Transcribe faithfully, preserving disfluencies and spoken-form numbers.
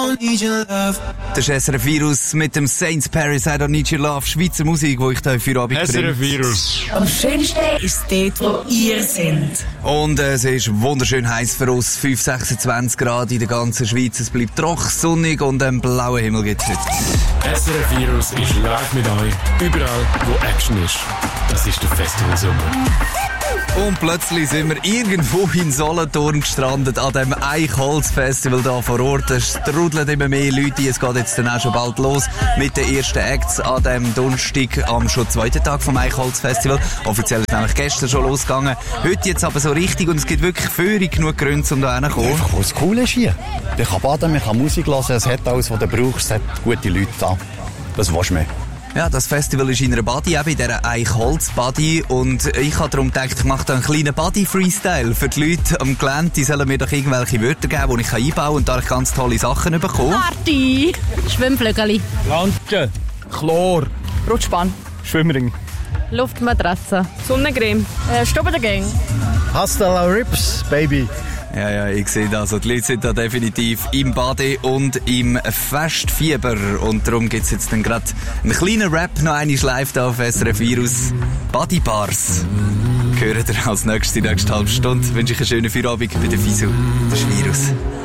don't need your love. Das ist S R F Virus mit dem Saints Paris, I don't need your love. Schweizer Musik, die ich da für Abend S R F Virus. Am schönsten ist dort, wo ihr seid. Und äh, es ist wunderschön heiß für uns. fünf, sechsundzwanzig Grad in der ganzen Schweiz. Es bleibt trocken, sonnig und einen blauen Himmel gibt es heute. S R F Virus ist live mit euch. Überall, wo Action ist. Das ist der Festival Sommer. Und plötzlich sind wir irgendwo in Solothurn gestrandet, an dem Eichholz-Festival da vor Ort. Es strudeln immer mehr Leute. Es geht jetzt dann auch schon bald los mit den ersten Acts an dem Donnerstag, am schon zweiten Tag vom Eichholz-Festival. Offiziell ist nämlich gestern schon losgegangen. Heute jetzt aber so richtig und es gibt wirklich Führung genug Gründe, um da hinzukommen. Einfach, was cool ist hier. Man kann baden, man kann Musik hören, es hat alles, was du brauchst, es hat gute Leute da. Das willst du mehr. Ja, das Festival ist in einer Body, eben in dieser Eichholz-Body. Und ich habe darum gedacht, ich mache da einen kleinen Body-Freestyle für die Leute am Gelände. Die sollen mir doch irgendwelche Wörter geben, die ich einbauen kann und da ich ganz tolle Sachen bekomme. Party, Schwimmflügeli, Planschen, Chlor, Rutschbahn, Schwimmring, Luftmatratze, Sonnencreme, äh, Stubbengang. Hasta la Rips, Baby. Ja, ja, ich sehe das. Also die Leute sind da definitiv im Bade und im Festfieber. Und darum gibt es jetzt dann gerade einen kleinen Rap noch einmal live da auf S R F Virus. Body Bars. Hören ihr als nächstes die nächste halbe Stunde. Wünsche ich einen schönen Feierabend bei der Fisu. Das ist Virus.